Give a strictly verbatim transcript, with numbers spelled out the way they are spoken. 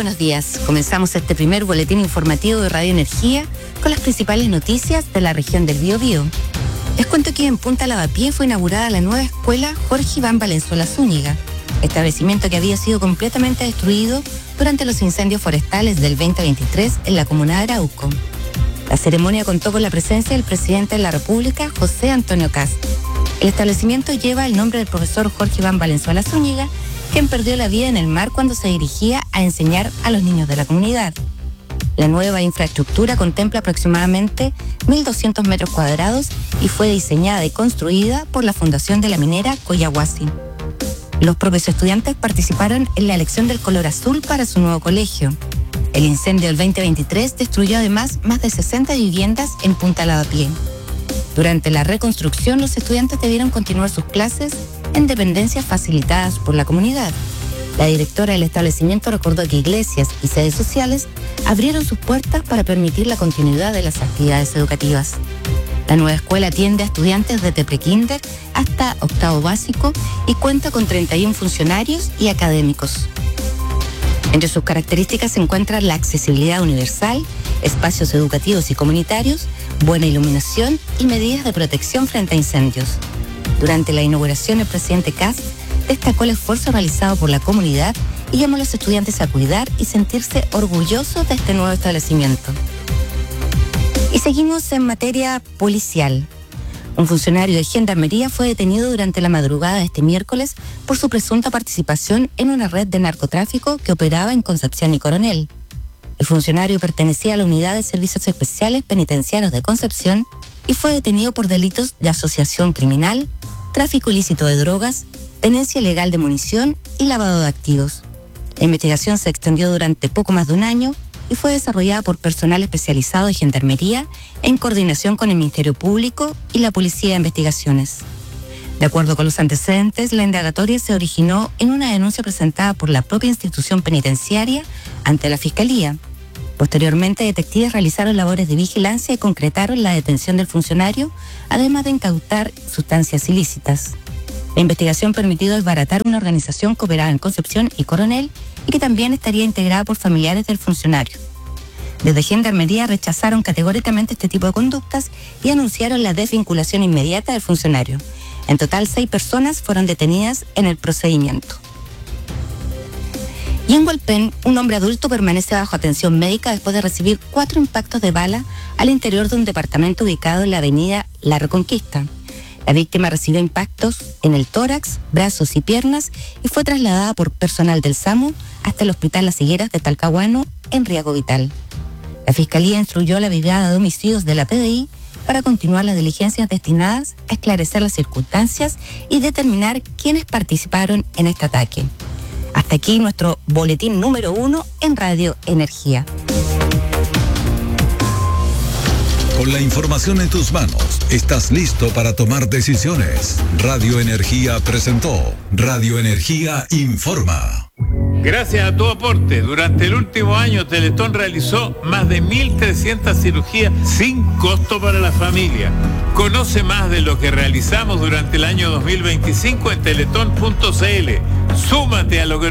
buenos días. Comenzamos este primer boletín informativo de Radio Energía con las principales noticias de la región del Biobío. Les cuento que en Punta Lavapié fue inaugurada la nueva escuela Jorge Iván Valenzuela Zúñiga, establecimiento que había sido completamente destruido durante los incendios forestales del veinte veintitrés en la comuna de Arauco. La ceremonia contó con la presencia del presidente de la República, José Antonio Kast. El establecimiento lleva el nombre del profesor Jorge Iván Valenzuela Zúñiga, quien perdió la vida en el mar cuando se dirigía a enseñar a los niños de la comunidad. La nueva infraestructura contempla aproximadamente mil doscientos metros cuadrados y fue diseñada y construida por la Fundación de la Minera Collahuasi. Los propios estudiantes participaron en la elección del color azul para su nuevo colegio. El incendio del veinte veintitrés destruyó además más de sesenta viviendas en Punta Lavapié. Durante la reconstrucción, los estudiantes debieron continuar sus clases en dependencias facilitadas por la comunidad. La directora del establecimiento recordó que iglesias y sedes sociales abrieron sus puertas para permitir la continuidad de las actividades educativas. La nueva escuela atiende a estudiantes desde prekinder hasta octavo básico y cuenta con treinta y uno funcionarios y académicos. Entre sus características se encuentra la accesibilidad universal, espacios educativos y comunitarios, buena iluminación y medidas de protección frente a incendios. Durante la inauguración, el presidente Kast destacó el esfuerzo realizado por la comunidad y llamó a los estudiantes a cuidar y sentirse orgullosos de este nuevo establecimiento. Y seguimos en materia policial. Un funcionario de Gendarmería fue detenido durante la madrugada de este miércoles por su presunta participación en una red de narcotráfico que operaba en Concepción y Coronel. El funcionario pertenecía a la Unidad de Servicios Especiales Penitenciarios de Concepción y fue detenido por delitos de asociación criminal, tráfico ilícito de drogas, tenencia ilegal de munición y lavado de activos. La investigación se extendió durante poco más de un año y fue desarrollada por personal especializado de Gendarmería en coordinación con el Ministerio Público y la Policía de Investigaciones. De acuerdo con los antecedentes, la indagatoria se originó en una denuncia presentada por la propia institución penitenciaria ante la Fiscalía. Posteriormente, detectives realizaron labores de vigilancia y concretaron la detención del funcionario, además de incautar sustancias ilícitas. La investigación permitió desbaratar una organización que operaba en Concepción y Coronel y que también estaría integrada por familiares del funcionario. Desde Gendarmería rechazaron categóricamente este tipo de conductas y anunciaron la desvinculación inmediata del funcionario. En total, seis personas fueron detenidas en el procedimiento. Y en Hualpén, un hombre adulto permanece bajo atención médica después de recibir cuatro impactos de bala al interior de un departamento ubicado en la avenida La Reconquista. La víctima recibió impactos en el tórax, brazos y piernas y fue trasladada por personal del SAMU hasta el Hospital Las Higueras de Talcahuano en riesgo vital. La Fiscalía instruyó a la Brigada de Homicidios de la P D I para continuar las diligencias destinadas a esclarecer las circunstancias y determinar quiénes participaron en este ataque. Hasta aquí nuestro boletín número uno en Radio Energía. Con la información en tus manos, estás listo para tomar decisiones. Radio Energía presentó Radio Energía Informa. Gracias a tu aporte, durante el último año Teletón realizó más de mil trescientas cirugías sin costo para la familia. Conoce más de lo que realizamos durante el año dos mil veinticinco en teletón punto c l. Súmate a lo que